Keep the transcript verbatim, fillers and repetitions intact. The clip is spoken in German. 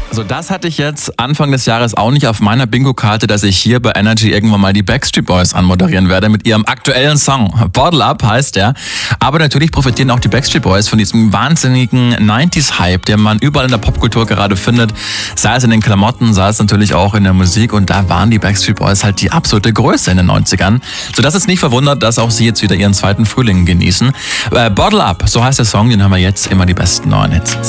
So, das hatte ich jetzt Anfang des Jahres auch nicht auf meiner Bingo-Karte, dass ich hier bei Energy irgendwann mal die Backstreet Boys anmoderieren werde mit ihrem aktuellen Song. Bottle Up heißt der. Aber natürlich profitieren auch die Backstreet Boys von diesem wahnsinnigen neunziger-Hype, den man überall in der Popkultur gerade findet. Sei es in den Klamotten, sei es natürlich auch in der Musik. Und da waren die Backstreet Boys halt die absolute Größe in den neunzigern. Sodass es nicht verwundert, dass auch sie jetzt wieder ihren zweiten Frühling genießen. Äh, Bottle Up, so heißt der Song, den haben wir jetzt immer die besten neuen Hits.